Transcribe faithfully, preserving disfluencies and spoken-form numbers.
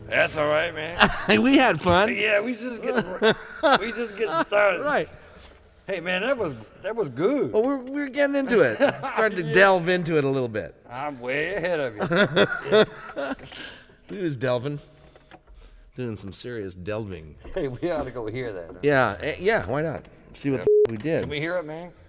That's all right, man. We had fun. Yeah, we just getting we just getting started. Right. Hey, man, that was that was good. Well, we're, we're getting into it. Starting to Yeah. delve into it a little bit. I'm way ahead of you. We was delving. Doing some serious delving. Hey, we ought to go hear that. Huh? Yeah, eh, yeah, why not? See what Yeah. the we did. Can we hear it, man?